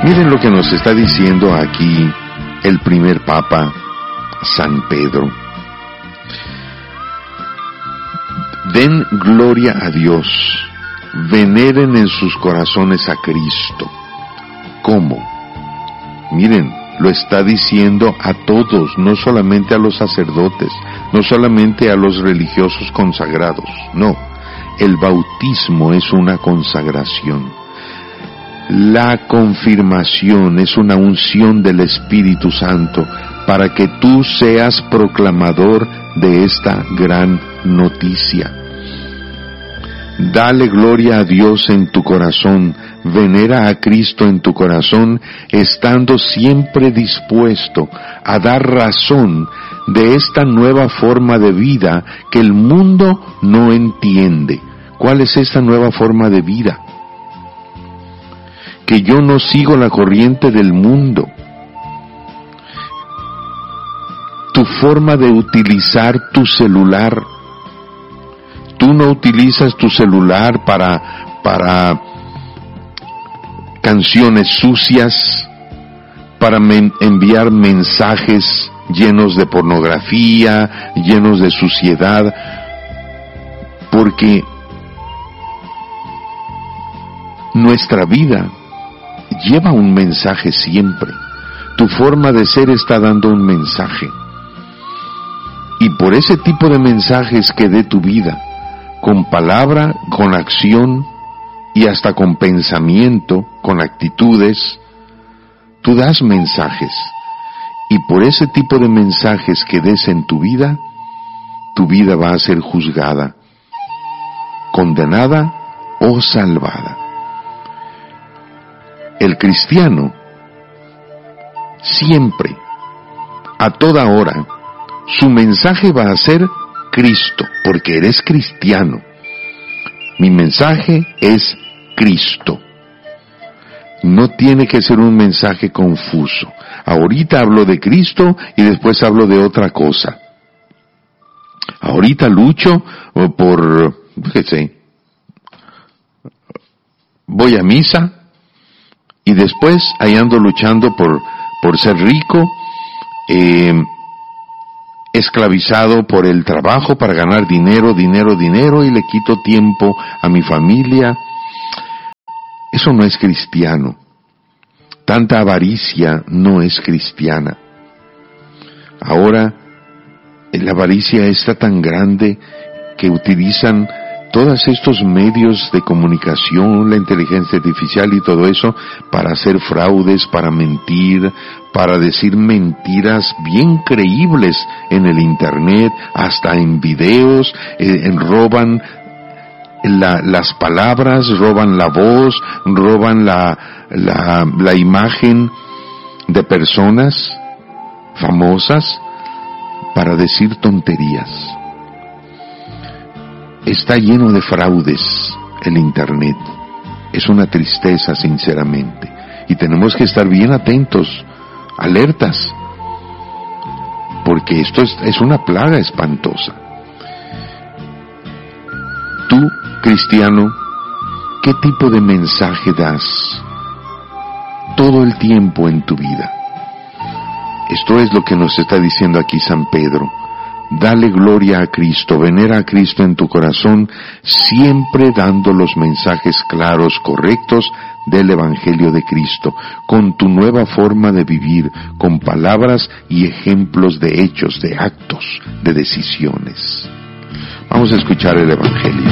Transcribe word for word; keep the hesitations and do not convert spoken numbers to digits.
Miren lo que nos está diciendo aquí el primer Papa, San Pedro. Den gloria a Dios, veneren en sus corazones a Cristo. ¿Cómo? Miren, lo está diciendo a todos, no solamente a los sacerdotes, no solamente a los religiosos consagrados, no. El bautismo es una consagración. La confirmación es una unción del Espíritu Santo para que tú seas proclamador de esta gran noticia. Dale gloria a Dios en tu corazón, venera a Cristo en tu corazón, estando siempre dispuesto a dar razón de esta nueva forma de vida que el mundo no entiende. ¿Cuál es esta nueva forma de vida? Que yo no sigo la corriente del mundo. Tu forma de utilizar tu celular. Tú no utilizas tu celular para, para canciones sucias, para men- enviar mensajes llenos de pornografía, llenos de suciedad, porque nuestra vida lleva un mensaje siempre. Tu forma de ser está dando un mensaje. Y por ese tipo de mensajes que dé tu vida, con palabra, con acción y hasta con pensamiento, con actitudes, tú das mensajes. Y por ese tipo de mensajes que des en tu vida, tu vida va a ser juzgada, condenada o salvada. El cristiano siempre, a toda hora, su mensaje va a ser Cristo, porque eres cristiano. Mi mensaje es Cristo. No tiene que ser un mensaje confuso. Ahorita hablo de Cristo y después hablo de otra cosa. Ahorita lucho por, qué sé, voy a misa y después ahí ando luchando por, por ser rico, eh, esclavizado por el trabajo para ganar dinero, dinero, dinero, y le quito tiempo a mi familia. Eso no es cristiano. Tanta avaricia no es cristiana. Ahora, la avaricia está tan grande que utilizan todos estos medios de comunicación, la inteligencia artificial y todo eso, para hacer fraudes, para mentir, para decir mentiras bien creíbles en el internet, hasta en videos, eh, en roban la, las palabras, roban la voz, roban la, la, la imagen de personas famosas para decir tonterías. Está lleno de fraudes el internet. Es una tristeza, sinceramente. Y tenemos que estar bien atentos, alertas, porque esto es, es una plaga espantosa. Tú, cristiano, ¿qué tipo de mensaje das todo el tiempo en tu vida? Esto es lo que nos está diciendo aquí San Pedro. Dale gloria a Cristo, venera a Cristo en tu corazón, siempre dando los mensajes claros, correctos del Evangelio de Cristo, con tu nueva forma de vivir, con palabras y ejemplos de hechos, de actos, de decisiones. Vamos a escuchar el Evangelio.